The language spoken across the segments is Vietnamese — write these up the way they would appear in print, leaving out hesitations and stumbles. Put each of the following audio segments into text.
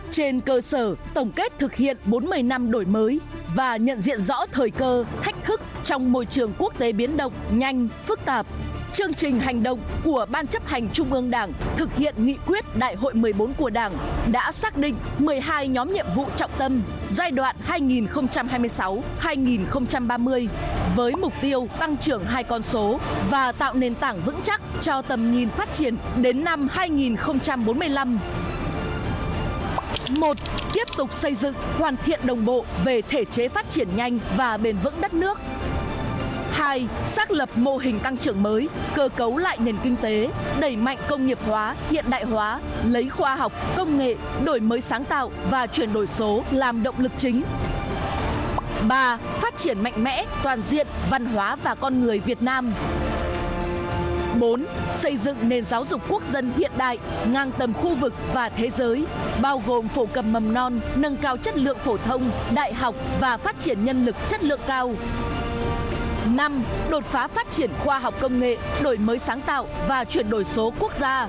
Trên cơ sở tổng kết thực hiện 40 năm đổi mới và nhận diện rõ thời cơ, thách thức trong môi trường quốc tế biến động nhanh, phức tạp, chương trình hành động của Ban chấp hành Trung ương Đảng thực hiện nghị quyết Đại hội 14 của Đảng đã xác định 12 nhóm nhiệm vụ trọng tâm giai đoạn 2026-2030 với mục tiêu tăng trưởng 2 con số và tạo nền tảng vững chắc cho tầm nhìn phát triển đến năm 2045. 1. Tiếp tục xây dựng, hoàn thiện đồng bộ về thể chế phát triển nhanh và bền vững đất nước. 2. Xác lập mô hình tăng trưởng mới, cơ cấu lại nền kinh tế, đẩy mạnh công nghiệp hóa, hiện đại hóa, lấy khoa học, công nghệ, đổi mới sáng tạo và chuyển đổi số làm động lực chính. 3. Phát triển mạnh mẽ, toàn diện văn hóa và con người Việt Nam. 4. Xây dựng nền giáo dục quốc dân hiện đại, ngang tầm khu vực và thế giới, bao gồm phổ cập mầm non, nâng cao chất lượng phổ thông, đại học và phát triển nhân lực chất lượng cao. 5. Đột phá phát triển khoa học công nghệ, đổi mới sáng tạo và chuyển đổi số quốc gia.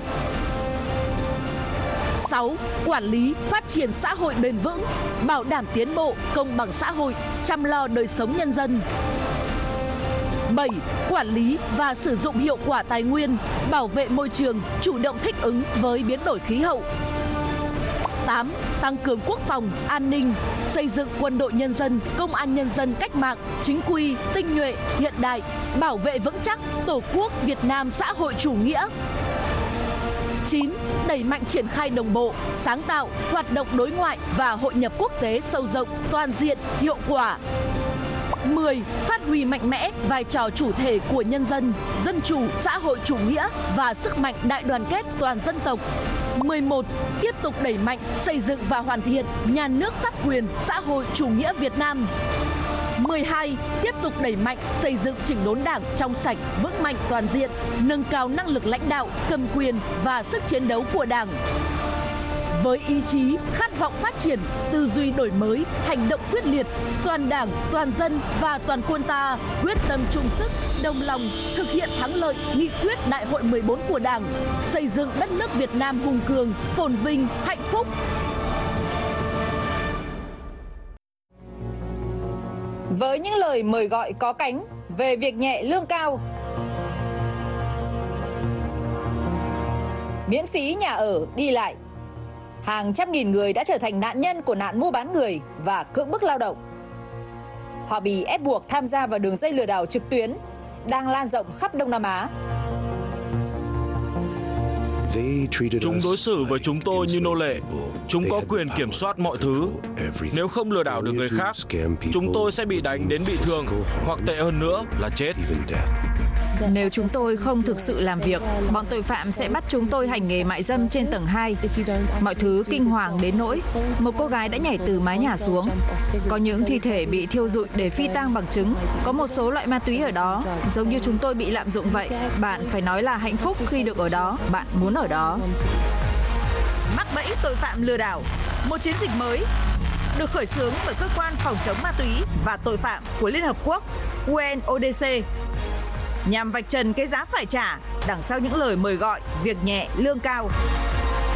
6. Quản lý, phát triển xã hội bền vững, bảo đảm tiến bộ, công bằng xã hội, chăm lo đời sống nhân dân. 7. Quản lý và sử dụng hiệu quả tài nguyên, bảo vệ môi trường, chủ động thích ứng với biến đổi khí hậu. 8. Tăng cường quốc phòng, an ninh, xây dựng quân đội nhân dân, công an nhân dân cách mạng, chính quy, tinh nhuệ, hiện đại, bảo vệ vững chắc Tổ quốc Việt Nam xã hội chủ nghĩa. 9. Đẩy mạnh triển khai đồng bộ, sáng tạo, hoạt động đối ngoại và hội nhập quốc tế sâu rộng, toàn diện, hiệu quả. 10. Phát huy mạnh mẽ vai trò chủ thể của nhân dân, dân chủ, xã hội chủ nghĩa và sức mạnh đại đoàn kết toàn dân tộc. 11. Tiếp tục đẩy mạnh xây dựng và hoàn thiện nhà nước pháp quyền xã hội chủ nghĩa Việt Nam. 12. Tiếp tục đẩy mạnh xây dựng chỉnh đốn Đảng trong sạch, vững mạnh toàn diện, nâng cao năng lực lãnh đạo, cầm quyền và sức chiến đấu của Đảng. Với ý chí, khát vọng phát triển, tư duy đổi mới, hành động quyết liệt, toàn Đảng, toàn dân và toàn quân ta quyết tâm chung sức, đồng lòng thực hiện thắng lợi nghị quyết Đại hội 14 của Đảng, xây dựng đất nước Việt Nam hùng cường, phồn vinh, hạnh phúc. Với những lời mời gọi có cánh về việc nhẹ lương cao, miễn phí nhà ở, đi lại, hàng trăm nghìn người đã trở thành nạn nhân của nạn mua bán người và cưỡng bức lao động. Họ bị ép buộc tham gia vào đường dây lừa đảo trực tuyến đang lan rộng khắp Đông Nam Á. Chúng đối xử với chúng tôi như nô lệ. Chúng có quyền kiểm soát mọi thứ. Nếu không lừa đảo được người khác, chúng tôi sẽ bị đánh đến bị thương, hoặc tệ hơn nữa là chết. Nếu chúng tôi không thực sự làm việc, bọn tội phạm sẽ bắt chúng tôi hành nghề mại dâm trên tầng 2. Mọi thứ kinh hoàng đến nỗi một cô gái đã nhảy từ mái nhà xuống. Có những thi thể bị thiêu rụi để phi tang bằng chứng. Có một số loại ma túy ở đó, giống như chúng tôi bị lạm dụng vậy. Bạn phải nói là hạnh phúc khi được ở đó. Bạn muốn ở đó. Mắc bẫy tội phạm lừa đảo, một chiến dịch mới được khởi xướng bởi cơ quan phòng chống ma túy và tội phạm của Liên Hợp Quốc UNODC nhằm vạch trần cái giá phải trả đằng sau những lời mời gọi việc nhẹ lương cao.